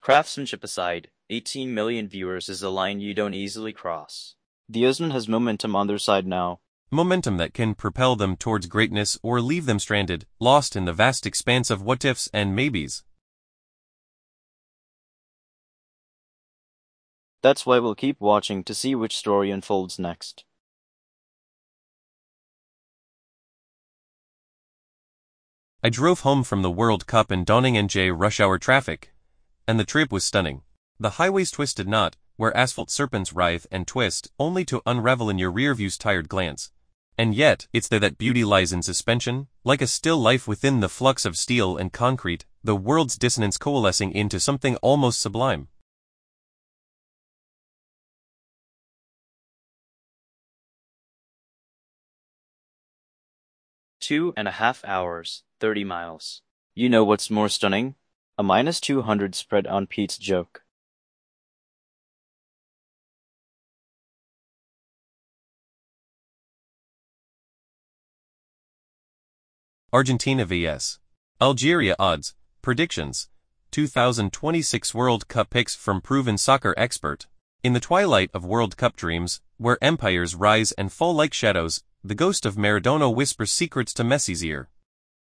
Craftsmanship aside, 18 million viewers is a line you don't easily cross. The Usman has momentum on their side now. Momentum that can propel them towards greatness or leave them stranded, lost in the vast expanse of what-ifs and maybes. That's why we'll keep watching to see which story unfolds next. I drove home from the World Cup in dawning NJ rush hour traffic, and the trip was stunning. The highway's twisted knot, where asphalt serpents writhe and twist, only to unravel in your rearview's tired glance. And yet, it's there that beauty lies in suspension, like a still life within the flux of steel and concrete, the world's dissonance coalescing into something almost sublime. Two and a half hours, 30 miles. You know what's more stunning? A -200 spread on Pete's joke. Argentina vs. Algeria odds, predictions, 2026 World Cup picks from proven soccer expert. In the twilight of World Cup dreams, where empires rise and fall like shadows, the ghost of Maradona whispers secrets to Messi's ear.